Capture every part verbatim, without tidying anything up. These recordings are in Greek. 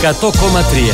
εκατό κόμμα τρία.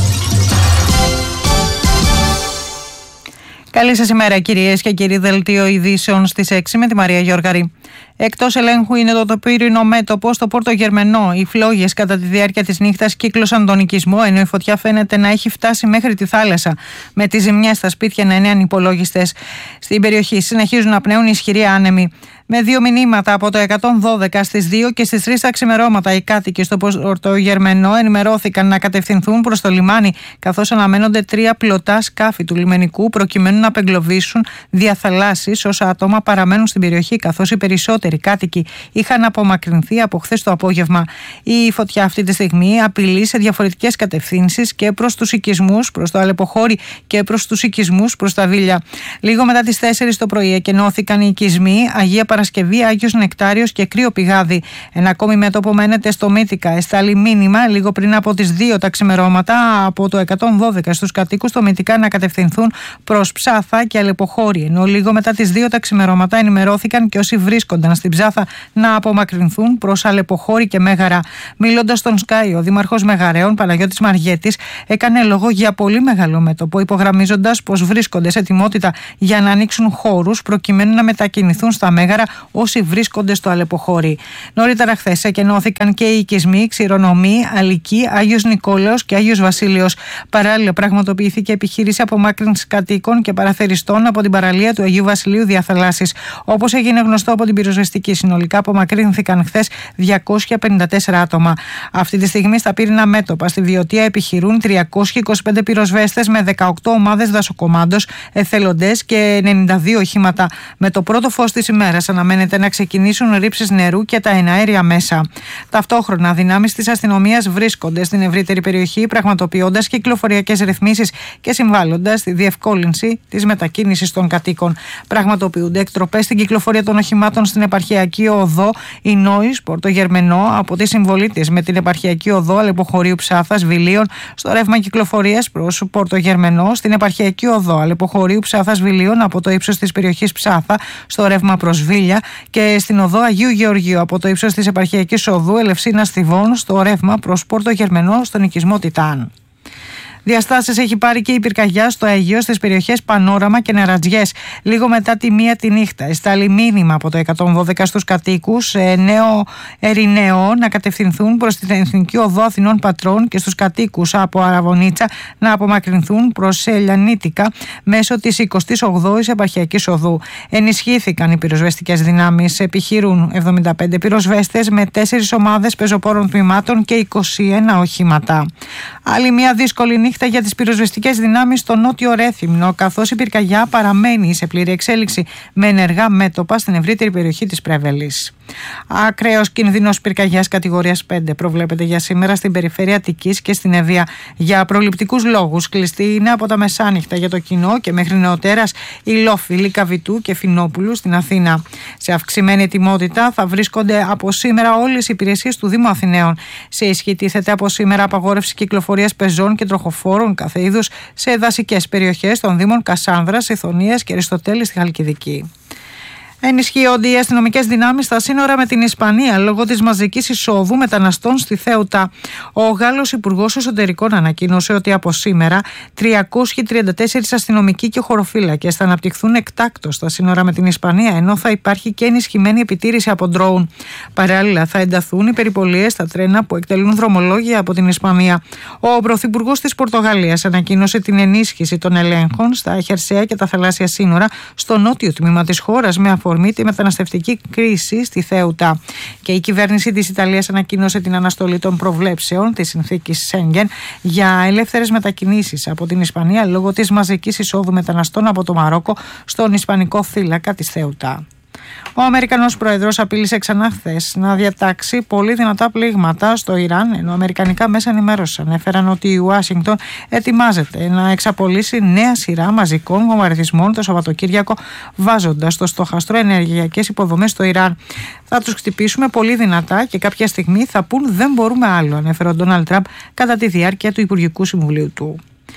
Καλή σας ημέρα, κυρίες και κύριοι. Δελτίο ειδήσεων στις έξι με τη Μαρία Γιώργαρη. Εκτός ελέγχου είναι το τοπίρινο μέτωπο στο Πόρτο Γερμενό. Οι φλόγες κατά τη διάρκεια της νύχτας κύκλωσαν τον οικισμό, ενώ η φωτιά φαίνεται να έχει φτάσει μέχρι τη θάλασσα, με τις ζημιές στα σπίτια να είναι ανυπολόγιστες. Στην περιοχή συνεχίζουν να πνέουν ισχυροί άνεμοι. Με δύο μηνύματα από το εκατόν δώδεκα στις δύο και στις τρεις τα ξημερώματα, οι κάτοικοι στο Πόρτο Γερμενό ενημερώθηκαν να κατευθυνθούν προς το λιμάνι, καθώς αναμένονται τρία πλωτά σκάφη του λιμενικού προκειμένου να απεγκλωβίσουν διαθαλάσσεις όσα άτομα παραμένουν στην περιοχή, καθώς οι περισσότεροι κάτοικοι είχαν απομακρυνθεί από χθες το απόγευμα. Η φωτιά αυτή τη στιγμή απειλεί σε διαφορετικές κατευθύνσεις και προς τους οικισμούς, προς το Αλεποχώρι και προς τους οικισμούς προς τα Βίλια. Λίγο μετά τις τέσσερις το πρωί εκενώθηκαν οι οικισμοί Αγία Παρασκευή, Άγιος Νεκτάριος και Κρύο Πηγάδι. Ένα ακόμη μέτωπο μένεται στο Μύθικα. Εστάλει μήνυμα λίγο πριν από τις δύο τα ξημερώματα από το εκατόν δώδεκα στους κατοίκους στο Μύθικα να κατευθυνθούν προς Ψάθα και Αλεποχώρι. Ενώ λίγο μετά τις δύο τα ξημερώματα ενημερώθηκαν και όσοι βρίσκονταν στην Ψάθα να απομακρυνθούν προς Αλεποχώρι και Μέγαρα. Μιλώντας στον Sky, ο Δήμαρχος Μεγαρέων Παναγιώτης Μαργέτης έκανε λόγο για πολύ μεγάλο μέτωπο, υπογραμμίζοντας πως βρίσκονται σε ετοιμότητα για να ανοίξουν χώρους προκειμένου να μετακινηθούν στα Μέγαρα όσοι βρίσκονται στο Αλεποχώρι. Νωρίτερα χθες εκενώθηκαν και οι οικισμοί Ξηρονομοί, Αλική, Άγιος Νικόλαος και Άγιος Βασίλειος. Παράλληλα, πραγματοποιήθηκε επιχείρηση απομάκρυνσης κατοίκων και παραθεριστών από την παραλία του Αγίου Βασιλείου Διαθαλάσσης. Όπως έγινε γνωστό από την πυροσβεστική, συνολικά απομακρύνθηκαν χθες διακόσια πενήντα τέσσερα άτομα. Αυτή τη στιγμή στα πύρινα μέτωπα στη Βιωτία επιχειρούν τριακόσιοι είκοσι πέντε πυροσβέστες με δεκαοκτώ ομάδες δασοκομάντος, εθελοντές και ενενήντα δύο οχήματα. Με το πρώτο φως της ημέρας αναμένεται να ξεκινήσουν ρήψεις νερού και τα εναέρια μέσα. Ταυτόχρονα, δυνάμεις της αστυνομίας βρίσκονται στην ευρύτερη περιοχή, πραγματοποιώντας κυκλοφοριακές ρυθμίσεις και συμβάλλοντας στη διευκόλυνση της μετακίνησης των κατοίκων. Πραγματοποιούνται εκτροπές στην κυκλοφορία των οχημάτων στην επαρχιακή οδό Ινόης Πόρτο Γερμενό από τη συμβολή της με την επαρχιακή οδό Αλεποχωρίου Ψάθας Βιλίων στο ρεύμα κυκλοφορίας προς Πόρτο Γερμενό, στην επαρχιακή οδό Αλεποχωρίου Ψάθας Βιλίων από το ύψος της περιοχής Ψάθα στο ρεύμα προς Βίλια και στην οδό Αγίου Γεωργίου από το ύψος της επαρχιακής οδού Ελευσίνας Θηβών στο ρεύμα προς Πόρτο Γερμενό στον οικισμό Τιτάν. Διαστάσεις έχει πάρει και η πυρκαγιά στο Αιγαίο στις περιοχές Πανόραμα και Νερατζιές. Λίγο μετά τη μία τη νύχτα, εστάλει μήνυμα από το εκατόν δώδεκα στους κατοίκους Νέο Ερηναίο να κατευθυνθούν προς την Εθνική Οδό Αθηνών Πατρών και στους κατοίκους από Αραβωνίτσα να απομακρυνθούν προς Ελιανίτικα μέσω της εικοστής όγδοης επαρχιακής οδού. Ενισχύθηκαν οι πυροσβεστικές δυνάμεις. Επιχειρούν εβδομήντα πέντε πυροσβέστες με τέσσερις ομάδες πεζοπόρων τμήματων και είκοσι ένα οχήματα. Άλλη μια δύσκολη νύχτα για τις πυροσβεστικές δυνάμεις στο νότιο Ρέθυμνο, καθώς η πυρκαγιά παραμένει σε πλήρη εξέλιξη με ενεργά μέτωπα στην ευρύτερη περιοχή της Πρέβελης. Ακραίος κίνδυνος πυρκαγιάς κατηγορίας πέντε προβλέπεται για σήμερα στην περιφέρεια Αττικής και στην Ευβοία. Για προληπτικούς λόγους κλειστή είναι από τα μεσάνυχτα για το κοινό και μέχρι νεοτέρας η Λόφιλη, Καβιτού και Φινόπουλου στην Αθήνα. Σε αυξημένη ετοιμότητα θα βρίσκονται από σήμερα όλες οι υπηρεσίες του Δήμου Αθηναίων. Σε ισχύ τίθεται από σήμερα απαγόρευση κυκλοφορίας πεζών και τροχοφόρων κάθε είδους σε δασικές περιοχές των Δήμων Κασάνδρας, Ιθωνίας και Αριστοτέλη στη Χαλκιδική. Ενισχύονται οι αστυνομικές δυνάμεις στα σύνορα με την Ισπανία λόγω της μαζικής εισόδου μεταναστών στη Θέουτα. Ο Γάλλος Υπουργός Εσωτερικών ανακοίνωσε ότι από σήμερα τριακόσιοι τριάντα τέσσερις αστυνομικοί και χωροφύλακες θα αναπτυχθούν εκτάκτως στα σύνορα με την Ισπανία, ενώ θα υπάρχει και ενισχυμένη επιτήρηση από ντρόουν. Παράλληλα, θα ενταθούν οι περιπολίες στα τρένα που εκτελούν δρομολόγια από την Ισπανία. Ο Πρωθυπουργός της Πορτογαλίας ανακοίνωσε την ενίσχυση των ελέγχων στα χερσαία και τα θαλάσσια σύνορα στο νότιο τμήμα της χώρας με αφορμή τη μεταναστευτική κρίση στη Θέουτα. Και η κυβέρνηση της Ιταλίας ανακοίνωσε την αναστολή των προβλέψεων της συνθήκης Σέγγεν για ελεύθερες μετακινήσεις από την Ισπανία λόγω της μαζικής εισόδου μεταναστών από το Μαρόκο στον ισπανικό θύλακα της Θέουτα. Ο Αμερικανός Πρόεδρος απείλησε ξανά χθες να διατάξει πολύ δυνατά πλήγματα στο Ιράν, ενώ αμερικανικά μέσα ενημέρωσης ανέφεραν ότι η Ουάσιγκτον ετοιμάζεται να εξαπολύσει νέα σειρά μαζικών βομβαρδισμών το Σαββατοκύριακο, βάζοντας στο στόχαστρο ενεργειακές υποδομές στο Ιράν. Θα τους χτυπήσουμε πολύ δυνατά και κάποια στιγμή θα πούν δεν μπορούμε άλλο, ανέφερε ο Ντόναλντ Τραμπ κατά τη διάρκεια του Υπουργικού Συμβουλίου του.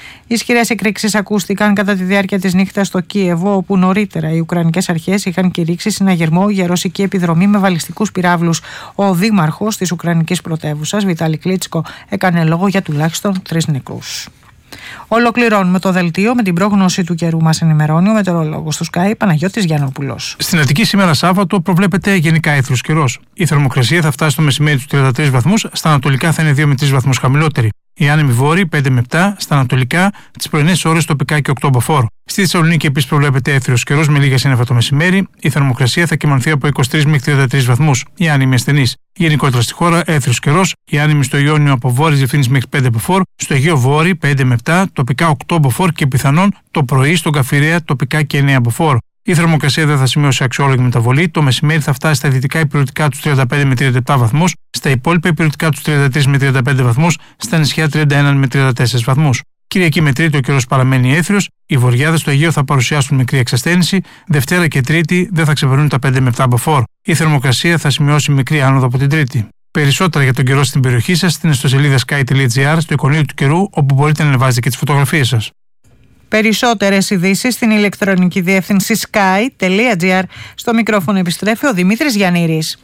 Ισχυρές εκρήξεις ακούστηκαν κατά τη διάρκεια της νύχτας στο Κίεβο, όπου νωρίτερα οι Ουκρανικές αρχές είχαν κηρύξει συναγερμό για ρωσική επιδρομή με βαλιστικούς πυράβλους. Ο δήμαρχος της Ουκρανικής πρωτεύουσας, Βιτάλη Κλίτσκο, έκανε λόγο για τουλάχιστον τρεις νεκρούς. Ολοκληρώνουμε το δελτίο με την πρόγνωση του καιρού. Μας ενημερώνει ο μετεωρολόγος του Sky, Παναγιώτης Γιαννόπουλος. Στην Αττική σήμερα Σάββατο προβλέπεται γενικά ήθρος καιρός. Η θερμοκρασία θα φτάσει στο μεσημέρι του τριάντα τρεις βαθμούς, στα ανατολικά θα είναι δύο με τρεις βαθμούς χαμηλότερη. Οι άνεμοι βόρειοι πέντε με επτά, στα ανατολικά τις πρωινές ώρες τοπικά και οκτώ μποφόρ. Στη Θεσσαλονίκη επίσης προβλέπεται έθριος καιρός με λίγα σύννεφα το μεσημέρι. Η θερμοκρασία θα κυμανθεί από είκοσι τρεις μέχρι τριάντα τρεις βαθμούς. Οι άνεμοι ασθενείς. Γενικότερα στη χώρα έθριος καιρός. Οι άνεμοι στο Ιόνιο από βόρειες διευθύνσεις μέχρι πέντε μποφόρ. Στο Αιγαίο βόρειοι πέντε με επτά, τοπικά οκτώ μποφόρ και πιθανόν το πρωί στον Καφιρέα τοπικά και εννέα μποφόρ. Η θερμοκρασία δεν θα σημειώσει αξιόλογη μεταβολή. Το μεσημέρι θα φτάσει στα δυτικά υπηρετικά του τριάντα πέντε με τριάντα επτά βαθμούς, στα υπόλοιπα υπηρετικά του τριάντα τρεις με τριάντα πέντε βαθμούς, στα νησιά τριάντα ένα με τριάντα τέσσερις βαθμούς. Κυριακή με Τρίτη ο καιρός παραμένει έθριος. Οι βορειάδες στο Αιγαίο θα παρουσιάσουν μικρή εξασθένηση. Δευτέρα και Τρίτη δεν θα ξεπερνούν τα πέντε με επτά μποφόρ. Η θερμοκρασία θα σημειώσει μικρή άνοδο από την Τρίτη. Περισσότερα για τον καιρό στην περιοχή σας στην ιστοσελίδα sky τελεία gr, στο εικονίδιο του καιρού, όπου μπορείτε να ανεβάζετε και τις φωτογραφίες σας. Περισσότερες ειδήσεις στην ηλεκτρονική διεύθυνση sky τελεία gr. Στο μικρόφωνο επιστρέφει ο Δημήτρης Γιαννήρης.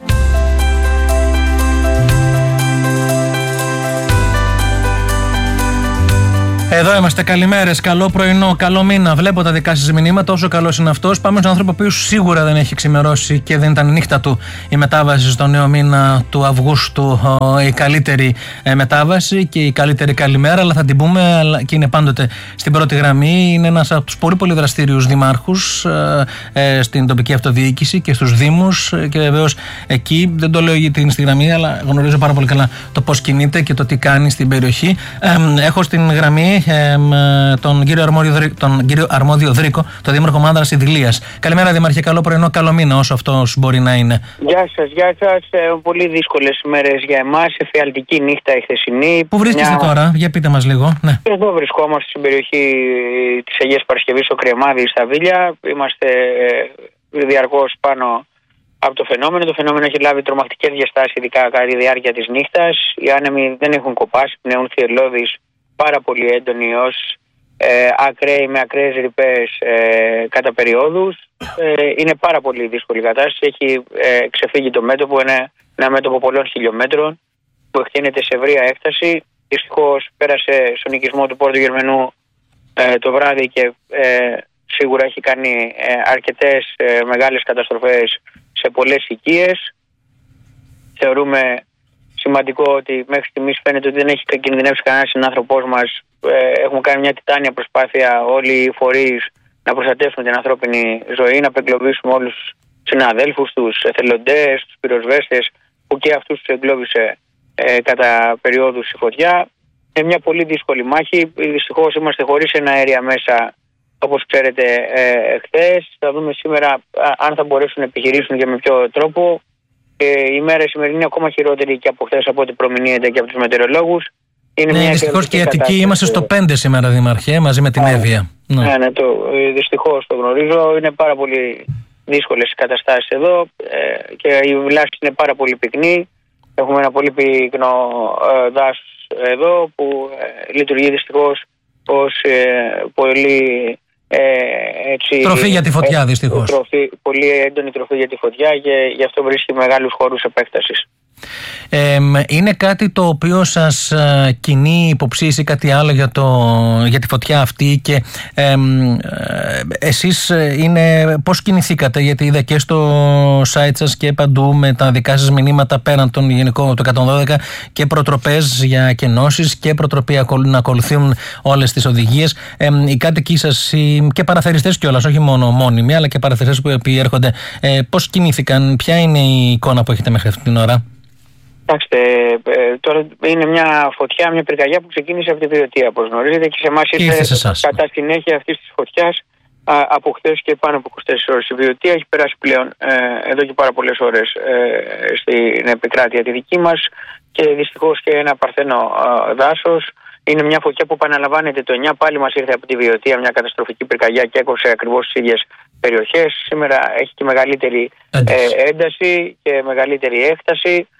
Εδώ είμαστε. Καλημέρες, καλό πρωινό, καλό μήνα. Βλέπω τα δικά σας μηνύματα, όσο καλός είναι αυτός. Πάμε στον άνθρωπο που σίγουρα δεν έχει ξημερώσει και δεν ήταν η νύχτα του η μετάβαση στο νέο μήνα του Αυγούστου. Η καλύτερη μετάβαση και η καλύτερη καλημέρα, αλλά θα την πούμε και είναι πάντοτε στην πρώτη γραμμή. Είναι ένας από τους πολύ πολύ δραστήριους δημάρχους στην τοπική αυτοδιοίκηση και στους δήμους. Και βεβαίως εκεί, δεν το λέω γιατί είναι στη γραμμή, αλλά γνωρίζω πάρα πολύ καλά το πώς κινείται και το τι κάνει στην περιοχή. Έχω στην γραμμή Ε, τον, κύριο Αρμόδιο, τον κύριο Αρμόδιο Δρίκο, το Δήμαρχο Μάνδρας Ιδηλίας. Καλημέρα, Δήμαρχε, καλό πρωινό, καλό μήνα, όσο αυτός μπορεί να είναι. Γεια σας, γεια σας. Ε, πολύ δύσκολες ημέρες για εμάς. Εφιαλτική νύχτα η χθεσινή. Πού βρίσκεστε μια... τώρα, για πείτε μας λίγο. Ναι. Εδώ βρισκόμαστε στην περιοχή της Αγίας Παρασκευής, στο Κρεμάδι, στα Βίλια. Είμαστε ε, διαρκώς πάνω από το φαινόμενο. Το φαινόμενο έχει λάβει τρομακτικές διαστάσεις, ειδικά κατά τη διάρκεια της νύχτας. Οι άνεμοι δεν έχουν κοπάσει, πνέουν θυελλώδεις πάρα πολύ έντονοι ως ε, ακραίοι με ακραίες ρηπές ε, κατά περιόδους. Ε, είναι πάρα πολύ δύσκολη η κατάσταση. Έχει ε, ξεφύγει το μέτωπο, είναι ένα μέτωπο πολλών χιλιόμετρων που εκτείνεται σε ευρεία έκταση. Δυστυχώς πέρασε στον οικισμό του Πόρτου Γερμανού ε, το βράδυ και ε, σίγουρα έχει κάνει ε, αρκετές ε, μεγάλες καταστροφές σε πολλές οικίες. Θεωρούμε σημαντικό ότι μέχρι στιγμής φαίνεται ότι δεν έχει κινδυνεύσει κανένας συνάνθρωπός μας. Ε, έχουμε κάνει μια τιτάνια προσπάθεια όλοι οι φορείς να προστατεύσουμε την ανθρώπινη ζωή, να απεγκλωβίσουμε όλους τους συναδέλφους, τους εθελοντές, τους πυροσβέστες που και αυτούς τους εγκλώβησε ε, κατά περιόδους η φωτιά. Είναι μια πολύ δύσκολη μάχη. Δυστυχώς είμαστε χωρίς εναέρια μέσα, όπως ξέρετε, ε, χθες. Θα δούμε σήμερα αν θα μπορέσουν να επιχειρήσουν και με ποιο τρόπο. Ε, η μέρα σημερινή είναι ακόμα χειρότερη και από χθες από ό,τι προμηνύεται και από τους μετεωρολόγους. Ναι, δυστυχώς και η Αττική είμαστε στο πέντε σήμερα, Δήμαρχε, μαζί με την Α, Εύβοια. Ναι, ναι, ναι το, δυστυχώς το γνωρίζω. Είναι πάρα πολύ δύσκολες οι καταστάσεις εδώ ε, και η λάσπη είναι πάρα πολύ πυκνή. Έχουμε ένα πολύ πυκνό ε, δάσος εδώ που ε, λειτουργεί δυστυχώς ως ε, πολύ... Ε, έτσι, τροφή για τη φωτιά, ε, δυστυχώς. Τροφή, πολύ έντονη τροφή για τη φωτιά και γι' αυτό βρίσκει μεγάλους χώρους επέκτασης. Ε, είναι κάτι το οποίο σας ε, κινεί υποψίες ή κάτι άλλο για, το, για τη φωτιά αυτή και ε, ε, εσείς είναι, πώς κινηθήκατε, γιατί είδα και στο site σας και παντού με τα δικά σας μηνύματα πέραν των γενικών του εκατόν δώδεκα και προτροπές για κενώσεις και προτροπή να ακολουθούν όλες τις οδηγίες. Ε, οι κάτοικοι σας οι, και παραθεριστές κιόλας, όχι μόνο μόνιμοι αλλά και παραθεριστές που επιέρχονται, ε, πώς κινήθηκαν, ποια είναι η εικόνα που έχετε μέχρι αυτή την ώρα? Κοιτάξτε, ε, τώρα είναι μια φωτιά, μια πυρκαγιά που ξεκίνησε από την Βιωτία, όπως γνωρίζετε, και σε εμάς ήρθε κατά συνέχεια αυτής της φωτιάς α, από χθες και πάνω από είκοσι τέσσερις ώρες. Η Βιωτία έχει περάσει πλέον ε, εδώ και πάρα πολλές ώρες ε, στην επικράτεια τη δική μας και δυστυχώς και ένα παρθένο ε, δάσος. Είναι μια φωτιά που επαναλαμβάνεται το εννιά, πάλι μας ήρθε από τη Βιωτία μια καταστροφική πυρκαγιά και έκοψε ακριβώς τις ίδιες περιοχές. Σήμερα έχει και μεγαλύτερη ε, ένταση και μεγαλύτερη έκταση.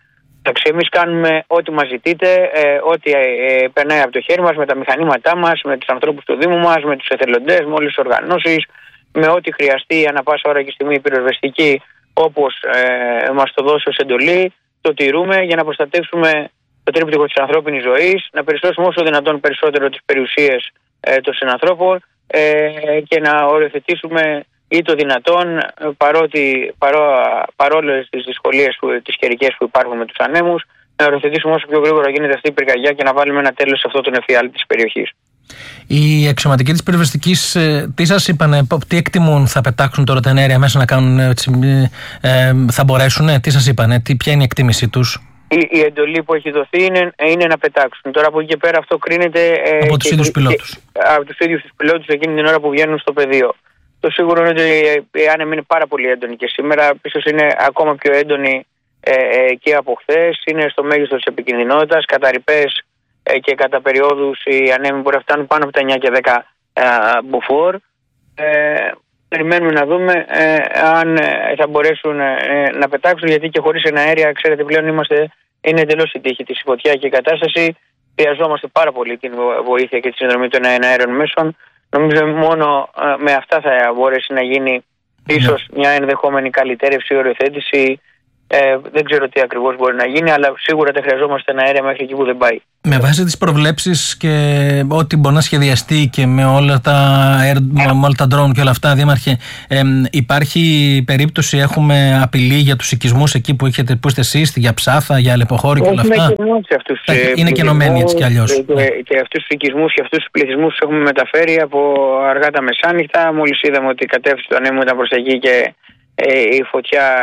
Εμείς κάνουμε ό,τι μας ζητείτε, ε, ό,τι ε, περνάει από το χέρι μας, με τα μηχανήματά μας, με τους ανθρώπους του Δήμου μας, με τους εθελοντές, με όλες τις οργανώσεις, με ό,τι χρειαστεί ανά πάσα ώρα και στιγμή πυροσβεστική, όπως ε, μας το δώσει ως εντολή, το τηρούμε για να προστατεύσουμε το τρίπτυχο της ανθρώπινης ζωής, να περισσώσουμε όσο δυνατόν περισσότερο τις περιουσίες ε, των συνανθρώπων ε, και να οριοθετήσουμε ή το δυνατόν, παρότι, παρό, παρόλες τις δυσκολίες που, τις καιρικές που υπάρχουν με τους ανέμους, να οριοθετήσουμε όσο πιο γρήγορα γίνεται αυτή η πυρκαγιά και να βάλουμε ένα τέλος σε αυτό τον εφιάλτη της περιοχής. Οι αξιωματικοί της πυροσβεστικής, τι σας είπανε, τι εκτιμούν, θα πετάξουν τώρα τα ενέργεια μέσα να κάνουν, έτσι, ε, θα μπορέσουν, τι σας είπανε, τι, ποια είναι η εκτίμησή τους? Η, η εντολή που έχει δοθεί είναι, είναι να πετάξουν. Τώρα από εκεί και πέρα αυτό κρίνεται ε, από τους ίδιους πιλότους. Από τους ίδιους τους πιλότους εκείνη την ώρα που βγαίνουν στο πεδίο. Το σίγουρο είναι ότι η άνεμη είναι πάρα πολύ έντονη και σήμερα, ίσως είναι ακόμα πιο έντονη ε, ε, και από χθες. Είναι στο μέγιστο της επικινδυνότητας. Κατά ρηπές ε, και κατά περιόδους οι ανέμοι μπορεί να φτάνουν πάνω από τα εννιά και δέκα ε, μποφόρ. Ε, περιμένουμε να δούμε ε, αν ε, θα μπορέσουν ε, να πετάξουν, γιατί και χωρίς εναέρια, ξέρετε, πλέον είμαστε, είναι εντελώς η τύχη της φωτιά και η κατάσταση. Χρειαζόμαστε πάρα πολύ την βοήθεια και τη συνδρομή των εναέριων μέσων. Νομίζω μόνο ε, με αυτά θα μπορέσει να γίνει ίσως μια ενδεχόμενη καλυτέρευση ή οριοθέτηση. Ε, δεν ξέρω τι ακριβώς μπορεί να γίνει, αλλά σίγουρα δεν χρειαζόμαστε ένα αέρια μέχρι εκεί που δεν πάει. Με βάση τις προβλέψεις και ό,τι μπορεί να σχεδιαστεί και με όλα τα, με όλα τα drone και όλα αυτά, Δήμαρχε, ε, υπάρχει περίπτωση, έχουμε απειλή για τους οικισμούς εκεί που, έχετε, που είστε εσείς, για Ψάθα, για Αλεποχώρη και όλα αυτά? Αυτούς, τα, είναι κενωμένοι έτσι κι αλλιώς. Και, ναι. και αυτούς τους οικισμούς και αυτούς τους πληθυσμούς τους έχουμε μεταφέρει από αργά τα μεσάνυχτα. Μόλις είδαμε ότι η κατεύθυνση του ανέμου ήταν προς εκεί και ε, η φωτιά